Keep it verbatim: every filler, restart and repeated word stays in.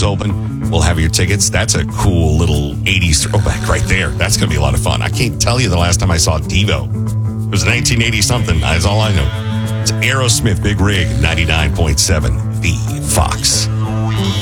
doors open. We'll have your tickets. That's a cool little eighties throwback right there. That's going to be a lot of fun. I can't tell you the last time I saw Devo. It was nineteen eighty something. That's all I know. It's Aerosmith, Big Rig, ninety-nine point seven, The Fox.